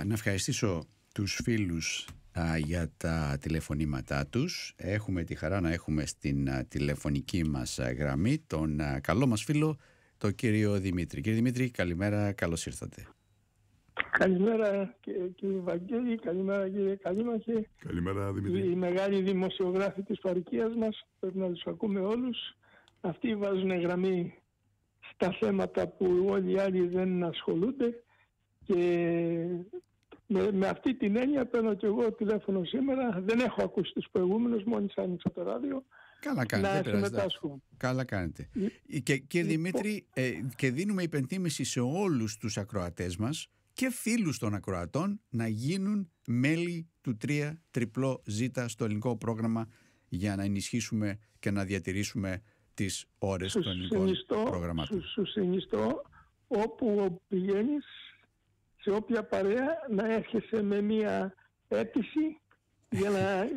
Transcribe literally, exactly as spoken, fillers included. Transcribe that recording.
Α, να ευχαριστήσω τους φίλους α, για τα τηλεφωνήματά τους. Έχουμε τη χαρά να έχουμε στην α, τηλεφωνική μας α, γραμμή τον α, καλό μας φίλο, τον κύριο Δημήτρη. Κύριε Δημήτρη, καλημέρα, καλώς ήρθατε. Καλημέρα κύριε Βαγγέλη, καλημέρα κύριε Καλήμαχε. Καλημέρα Δημήτρη. Οι μεγάλοι δημοσιογράφοι της παροικίας μας, πρέπει να τους ακούμε όλους. Αυτοί βάζουν γραμμή στα θέματα που όλοι οι άλλοι δεν ασχολούνται και με, με αυτή την έννοια παίρνω και εγώ τηλέφωνο σήμερα. Δεν έχω ακούσει τους προηγούμενους, μόλις άνοιξα το ράδιο. Καλά κάνετε, να συμμετάσχω. Καλά κάνετε. Και κύριε Δημήτρη, ε, και δίνουμε υπενθύμηση σε όλους τους ακροατές μας και φίλους των ακροατών να γίνουν μέλη του τρία τριπλό ζήτα στο ελληνικό πρόγραμμα για να ενισχύσουμε και να διατηρήσουμε τις ώρες των ελληνικών προγραμμάτων. Σου συνιστώ όπου πηγαίνεις, σε όποια παρέα, να έρχεσαι με μία αίτηση για να